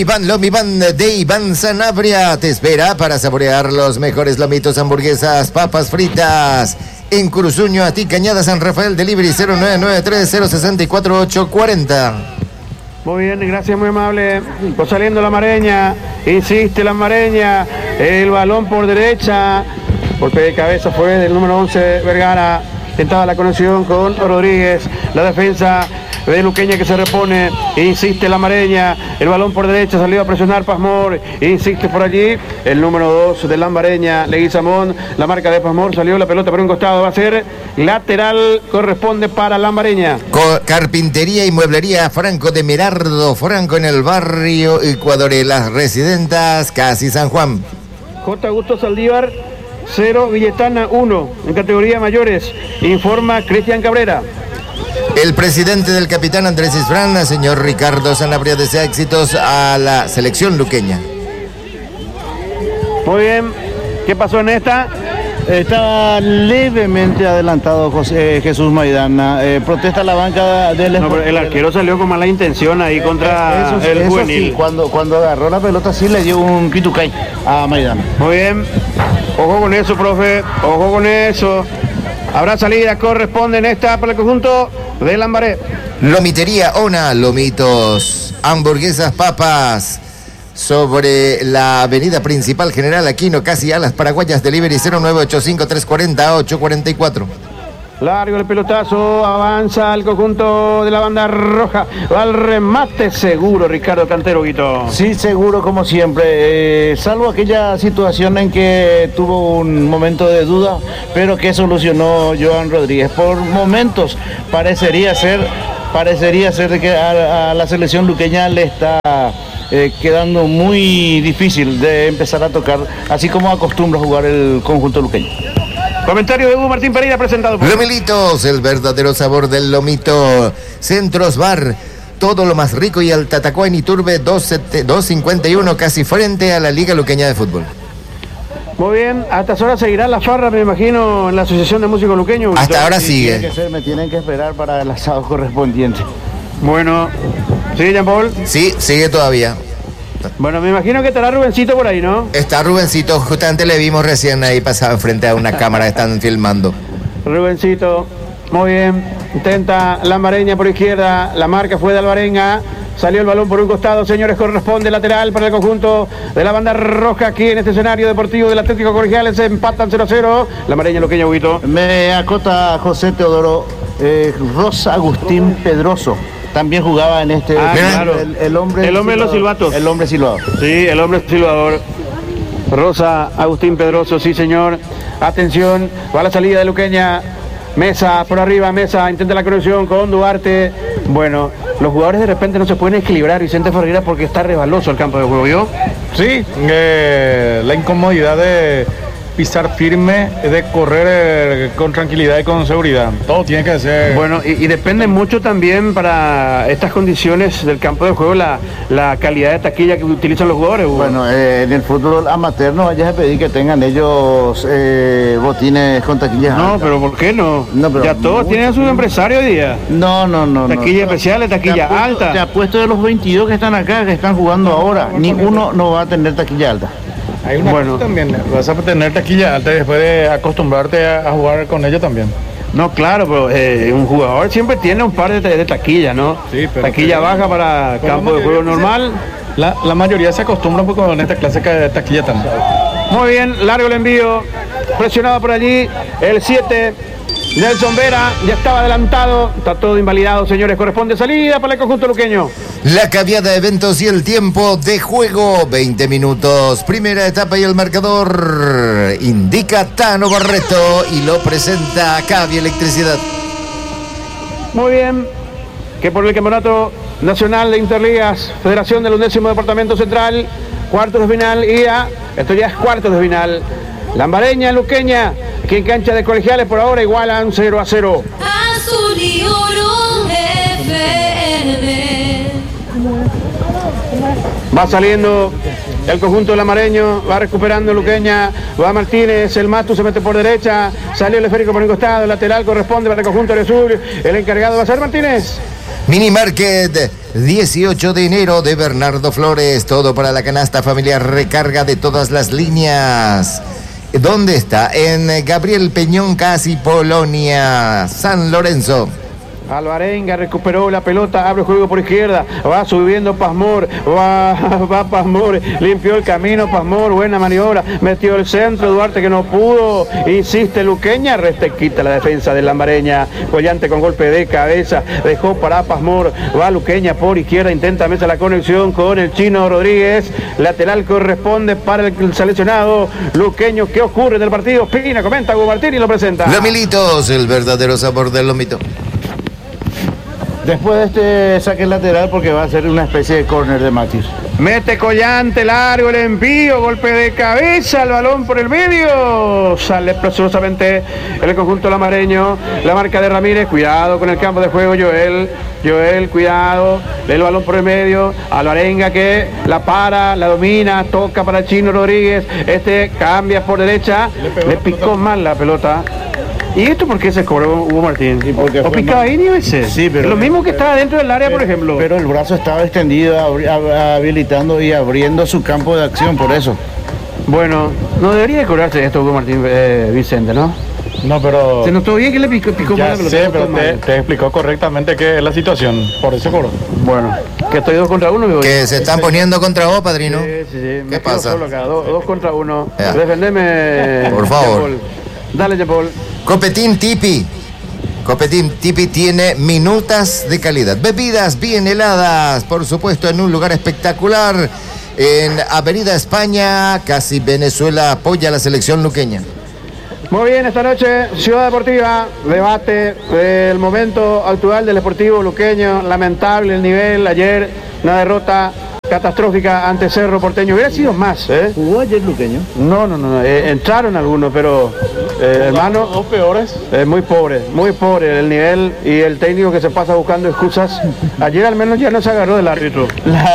Lomi Pan de Iván Sanabria te espera para saborear los mejores lomitos, hamburguesas, papas fritas. En Curuzuño, a ti, Cañada San Rafael, delivery 0993-064-840. Muy bien, gracias, muy amable. Pues saliendo la Mareña, insiste la Mareña, el balón por derecha, golpe de cabeza fue del número 11, Vergara. Tentaba la conexión con Rodríguez, la defensa de Luqueña que se repone, insiste la Mareña, el balón por derecha, salió a presionar Pasmor, insiste por allí, el número 2 de Lambareña, Leguizamón, la marca de Pasmor, salió la pelota por un costado, va a ser lateral, corresponde para Lambareña. Carpintería y mueblería Franco de Merardo, Franco en el barrio Ecuador, las residentas, casi San Juan. J. Augusto Saldívar, 0, Villetana 1, en categoría mayores, informa Cristian Cabrera. El presidente del Capitán Andrés Isfrán, señor Ricardo Sanabria, desea éxitos a la selección luqueña. Muy bien, ¿qué pasó en esta? Estaba levemente adelantado Jesús Maidana. Protesta la banca del... No, pero el arquero salió con mala intención ahí contra el juvenil. Sí, cuando agarró la pelota sí le dio un pitucay a Maidana. Muy bien, ojo con eso, profe, ojo con eso. Habrá salida, corresponde en esta para el conjunto de Lambaré. Lomitería Ona, lomitos, hamburguesas, papas, sobre la avenida principal General Aquino, casi a las Paraguayas, delivery 0985-340-844. Largo el pelotazo, avanza el conjunto de la banda roja, va al remate seguro Ricardo Cantero, Guito. Sí, seguro como siempre, salvo aquella situación en que tuvo un momento de duda, pero que solucionó Joan Rodríguez. Por momentos parecería ser de que a la selección luqueña le está quedando muy difícil de empezar a tocar, así como acostumbra jugar el conjunto luqueño. Comentario de Hugo Martín Pereira presentado por... Lomilitos, el verdadero sabor del lomito. Centros Bar, todo lo más rico y Altatacua en Iturbe 251, casi frente a la Liga Luqueña de Fútbol. Muy bien, hasta esta hora seguirá la farra, me imagino, en la Asociación de Músicos Luqueños. Hasta ahora sigue. Me tienen que esperar para el asado correspondiente. Bueno, ¿sigue Jean Paul? Sí, sigue todavía. Bueno, me imagino que estará Rubencito por ahí, ¿no? Está Rubencito, justamente le vimos recién ahí pasado frente a una cámara que están filmando. Rubencito, muy bien, intenta Lambareña por izquierda, la marca fue de Alvarenga, salió el balón por un costado, señores, corresponde lateral para el conjunto de la banda roja aquí en este escenario deportivo del Atlético Colegiales, se empatan 0-0, Lambareña, Luqueña, Huguito. Me acota José Teodoro Rosa Agustín Pedroso. También jugaba en este... claro. El hombre de los silbatos. El hombre silbador. Sí, el hombre silbador. Rosa Agustín Pedroso, sí señor. Atención, va la salida de Luqueña. Mesa por arriba, Mesa intenta la conexión con Duarte. Bueno, los jugadores de repente no se pueden equilibrar, Vicente Ferreira, porque está resbaloso el campo de juego, ¿yo? Sí, la incomodidad de pisar firme, de correr con tranquilidad y con seguridad. Todo tiene que ser... Bueno, y depende mucho también para estas condiciones del campo de juego la calidad de taquilla que utilizan los jugadores. Bueno, en el fútbol amateur no vayas a pedir que tengan ellos botines con taquillas No, altas. pero ¿por qué no? Pero ya todos tienen sus empresarios hoy día. No. Taquilla especiales, taquilla alta. Te apuesto de los 22 que están acá, que están jugando ahora, ninguno no va a tener taquilla alta. Hay una cosa también, vas a tener taquilla alta después de acostumbrarte a jugar con ellos también. No, claro, pero un jugador siempre tiene un par de taquillas, ¿no? Sí, pero taquilla baja para campo de juego normal. La mayoría se acostumbra un poco con esta clase de taquilla también. Muy bien, largo el envío, presionado por allí, el 7, Nelson Vera, ya estaba adelantado, está todo invalidado, señores, corresponde salida para el conjunto luqueño. La caviada de eventos y el tiempo de juego, 20 minutos, primera etapa y el marcador indica Tano Barreto y lo presenta Cavia Electricidad. Muy bien, que por el Campeonato Nacional de Interligas, Federación del 11º Departamento Central, cuartos de final, esto ya es cuartos de final. Lambareña, Luqueña, aquí en cancha de Colegiales por ahora igualan 0-0. Azul y oro FM. Va saliendo el conjunto lamareño, va recuperando Luqueña, va Martínez, el Matu se mete por derecha, salió el esférico por un costado, el lateral corresponde para el conjunto de Sur, el encargado va a ser Martínez. Mini Market, 18 de enero de Bernardo Flores. Todo para la canasta familiar, recarga de todas las líneas. ¿Dónde está? En Gabriel Peñón, casi Polonia, San Lorenzo. Alvarenga recuperó la pelota, abre juego por izquierda, va subiendo Pasmor, va Pasmor, limpió el camino Pasmor, buena maniobra, metió el centro, Duarte que no pudo, insiste Luqueña, quita la defensa de Lambareña, Collante con golpe de cabeza, dejó para Pasmor, va Luqueña por izquierda, intenta meter la conexión con el Chino Rodríguez, lateral corresponde para el seleccionado luqueño. ¿Qué ocurre en el partido? Pina comenta, Hugo Martín y lo presenta. Lomilitos, el verdadero sabor del lomito. Después de este saque lateral, porque va a ser una especie de córner de Matius. Mete Collante, largo el envío, golpe de cabeza, el balón por el medio. Sale presurosamente el conjunto lamareño. La marca de Ramírez, cuidado con el campo de juego, Joel, cuidado. El balón por el medio. Alvarenga que la para, la domina, toca para Chino Rodríguez. Cambia por derecha, le picó mal la pelota. ¿Y esto por qué se cobró, Hugo Martín? ¿O picaba ahí ni ese? Sí, pero lo mismo que estaba dentro del área, por ejemplo. Pero el brazo estaba extendido, habilitando y abriendo su campo de acción, por eso. Bueno, no debería de cobrarse esto, Hugo Martín, Vicente, ¿no? No, pero... Se notó bien que le picó mal la pelota. Sí, pero te explicó correctamente qué es la situación, por eso cobró. Bueno, que estoy 2 contra 1. Que se están poniendo contra vos, padrino. Sí. ¿Qué pasa? Acá, 2 contra 1. Ya. Defendeme, por favor. Jean-Paul. Dale, Jean-Paul. Copetín Tipi. Copetín Tipi tiene minutas de calidad. Bebidas bien heladas, por supuesto, en un lugar espectacular. En Avenida España, casi Venezuela, apoya a la selección luqueña. Muy bien, esta noche, Ciudad Deportiva, debate del momento actual del Deportivo luqueño. Lamentable el nivel, ayer una derrota catastrófica ante Cerro Porteño. Hubiera sido más, ¿eh? ¿Jugó ayer luqueño? No. Entraron algunos, pero hermano, ¿Los peores? muy pobre el nivel y el técnico que se pasa buscando excusas. Ayer al menos ya no se agarró del árbitro.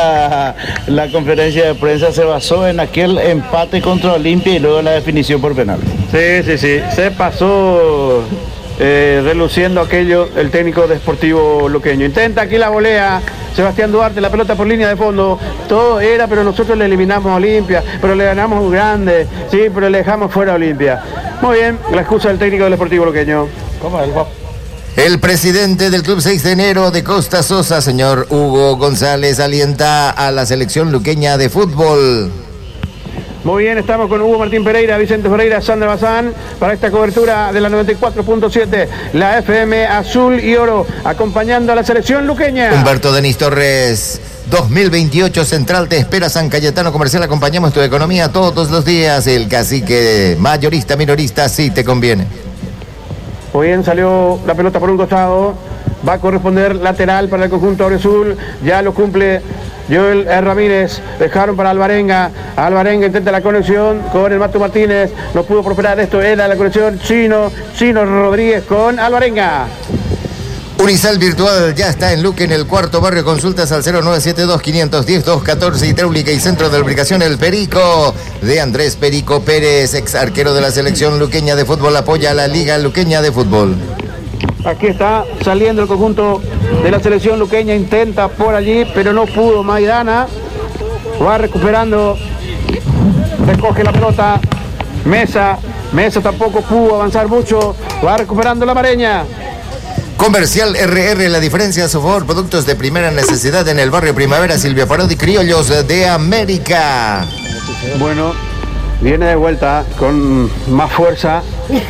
La conferencia de prensa se basó en aquel empate contra Olimpia y luego la definición por penal. Sí. Se pasó reluciendo aquello el técnico de Sportivo luqueño. Intenta aquí la volea Sebastián Duarte, la pelota por línea de fondo. Todo era, pero nosotros le eliminamos a Olimpia, pero le ganamos un grande, sí, pero le dejamos fuera a Olimpia. Muy bien, la excusa del técnico del Sportivo luqueño. ¿Cómo es, guapo? El presidente del Club 6 de enero de Costa Sosa, señor Hugo González, alienta a la selección luqueña de fútbol. Muy bien, estamos con Hugo Martín Pereira, Vicente Ferreira, Sandra Bazán, para esta cobertura de la 94.7, la FM Azul y Oro, acompañando a la selección luqueña. Humberto Denis Torres, 2028 Central te espera, San Cayetano Comercial, acompañamos tu economía todos los días. El cacique mayorista, minorista, sí te conviene. Muy bien, salió la pelota por un costado, va a corresponder lateral para el conjunto Auriazul, ya lo cumple Joel Ramírez, dejaron para Alvarenga intenta la conexión con el Mato Martínez, no pudo prosperar, esto era la conexión Chino Rodríguez con Alvarenga. Unicel Virtual ya está en Luque, en el cuarto barrio. Consultas al 0972-510-214. Hidráulica y Centro de Lubricación El Perico, de Andrés Perico Pérez, ex arquero de la selección luqueña de fútbol, apoya a la Liga Luqueña de Fútbol. Aquí está saliendo el conjunto de la selección luqueña, intenta por allí, pero no pudo Maidana. Va recuperando, recoge la pelota, Mesa tampoco pudo avanzar mucho, va recuperando la Mareña. Comercial RR, la diferencia a su favor, productos de primera necesidad en el barrio Primavera, Silvia Parodi, Criollos de América. Bueno, viene de vuelta con más fuerza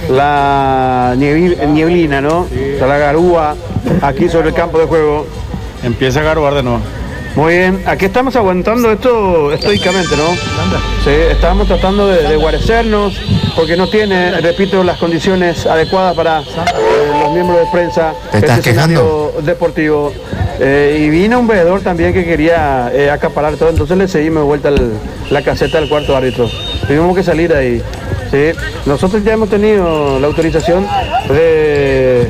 la nieblina, ¿no? La garúa aquí sobre el campo de juego. Empieza a garuar de nuevo. Muy bien, aquí estamos aguantando esto estoicamente, ¿no? Sí, estamos tratando de guarecernos porque no tiene, repito, las condiciones adecuadas para los miembros de prensa. ¿Te estás quejando? Deportivo. Y vino un veedor también que quería acaparar todo, entonces le seguimos de vuelta la caseta del cuarto árbitro. Tuvimos que salir de ahí. ¿Sí? Nosotros ya hemos tenido la autorización de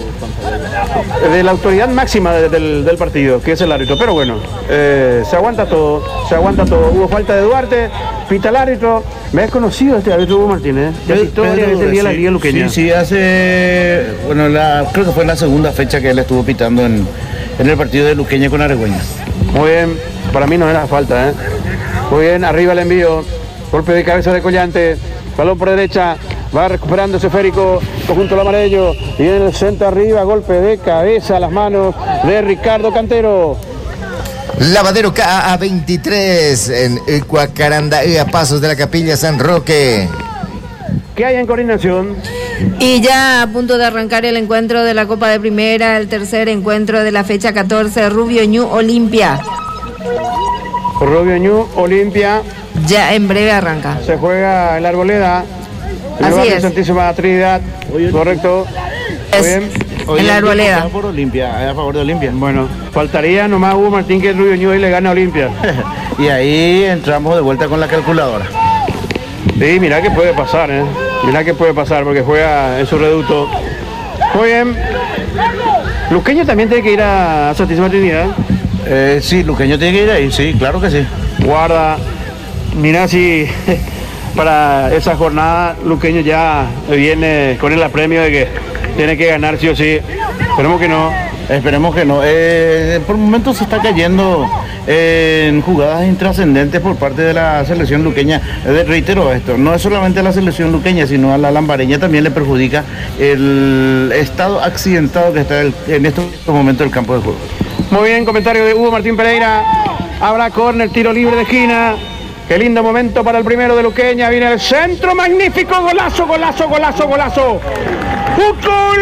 la autoridad máxima del partido, que es el árbitro, pero bueno, se aguanta todo. Hubo falta de Duarte, pita el árbitro. Me has conocido este árbitro, Hugo Martínez, de la historia de ese día, la Liga Luqueña. Sí, hace, bueno, creo que fue la segunda fecha que él estuvo pitando en en el partido de Luqueña con Argüeña. Muy bien, para mí no era falta, ¿eh? Muy bien, arriba el envío. Golpe de cabeza de Collante. Balón por derecha. Va recuperándose Férico. Conjunto el amarillo. Y en el centro arriba. Golpe de cabeza a las manos de Ricardo Cantero. Lavadero KA23 en Ecuacaranda, a pasos de la Capilla San Roque. ¿Qué hay en coordinación? Y ya a punto de arrancar el encuentro de la Copa de Primera, el tercer encuentro de la fecha 14, Rubio Ñu Olimpia. Rubio Ñu Olimpia. Ya en breve arranca. Se juega en la Arboleda. Así es. Santísima Trinidad. Correcto. Muy bien. En la Arboleda. Por Olimpia, a favor de Olimpia. Bueno, faltaría nomás Hugo Martín que Rubio Ñu y le gana a Olimpia. Y ahí entramos de vuelta con la calculadora. Sí, mirá que puede pasar, ¿eh? Mirá que puede pasar porque juega en su reducto. Muy bien. Luqueño también tiene que ir a Santísima Trinidad. Sí, Luqueño tiene que ir ahí, sí, claro que sí. Guarda. Mirá si para esa jornada Luqueño ya viene con el apremio de que tiene que ganar sí o sí. Esperemos que no. Esperemos que no. Por momentos se está cayendo en jugadas intrascendentes por parte de la selección luqueña. Reitero esto, no es solamente a la selección luqueña, sino a la lambareña también le perjudica el estado accidentado que está en estos momentos el campo de juego. Muy bien, comentario de Hugo Martín Pereira. Habrá córner, tiro libre de esquina. Qué lindo momento para el primero de Luqueña. Viene el centro, magnífico, golazo, golazo, golazo, golazo. ¡Un gol!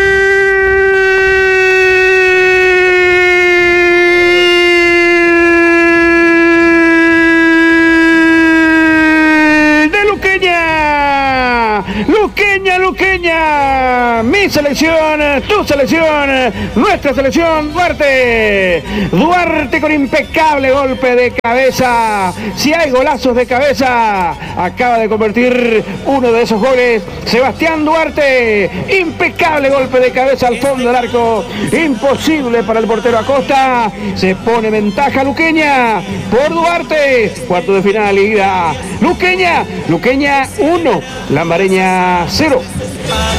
Luqueña, mi selección, tu selección, nuestra selección, Duarte con impecable golpe de cabeza. Si hay golazos de cabeza, acaba de convertir uno de esos goles Sebastián Duarte. Impecable golpe de cabeza al fondo del arco, imposible para el portero Acosta. Se pone ventaja Luqueña por Duarte. Cuarto de final, ida Luqueña 1, Lambareña 0.